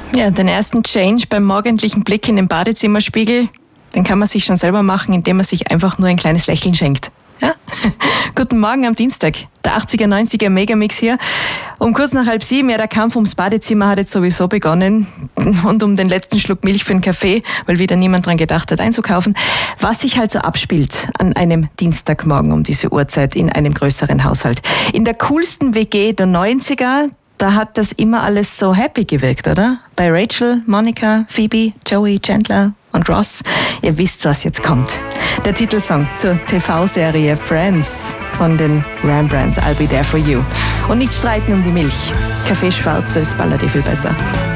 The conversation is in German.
Ja, den ersten Change beim morgendlichen Blick in den Badezimmerspiegel, den kann man sich schon selber machen, indem man sich einfach nur ein kleines Lächeln schenkt. Ja? Guten Morgen am Dienstag, der 80er, 90er Megamix hier. Um kurz nach 6:30, ja, der Kampf ums Badezimmer hat jetzt sowieso begonnen und um den letzten Schluck Milch für den Kaffee, weil wieder niemand dran gedacht hat einzukaufen. Was sich halt so abspielt an einem Dienstagmorgen um diese Uhrzeit in einem größeren Haushalt. In der coolsten WG der 90er, da hat das immer alles so happy gewirkt, oder? Bei Rachel, Monica, Phoebe, Joey, Chandler und Ross. Ihr wisst, was jetzt kommt. Der Titelsong zur TV-Serie Friends von den Rembrandts, I'll Be There For You. Und nicht streiten um die Milch. Kaffee schwarz ist ballert viel besser.